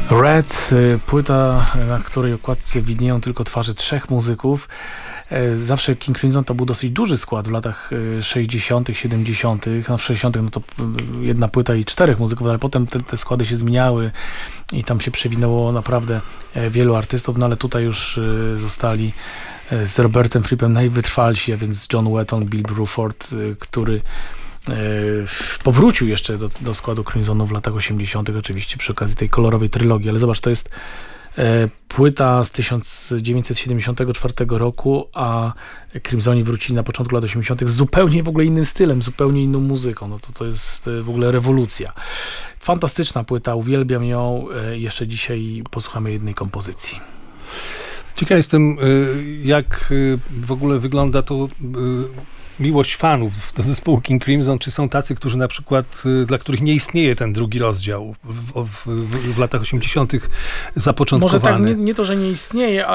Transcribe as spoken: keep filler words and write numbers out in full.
Red, płyta, na której okładce widnieją tylko twarze trzech muzyków. Zawsze King Crimson to był dosyć duży skład w latach sześćdziesiątych, siedemdziesiątych. No w sześćdziesiątych no to jedna płyta i czterech muzyków, ale potem te, te składy się zmieniały i tam się przewinęło naprawdę wielu artystów, no ale tutaj już zostali z Robertem Frippem najwytrwalsi, a więc John Wetton, Bill Bruford, który powrócił jeszcze do, do składu Crimsonu w latach osiemdziesiątych, oczywiście przy okazji tej kolorowej trylogii, ale zobacz, to jest płyta z tysiąc dziewięćset siedemdziesiątego czwartego roku, a Crimsoni wrócili na początku lat osiemdziesiątych z zupełnie w ogóle innym stylem, zupełnie inną muzyką. No to, to jest w ogóle rewolucja. Fantastyczna płyta, uwielbiam ją. Jeszcze dzisiaj posłuchamy jednej kompozycji. Ciekaw jestem, jak w ogóle wygląda to miłość fanów do zespołu King Crimson. Czy są tacy, którzy na przykład, dla których nie istnieje ten drugi rozdział w, w, w, w latach osiemdziesiątych zapoczątkowany? Może tak, nie, nie to, że nie istnieje,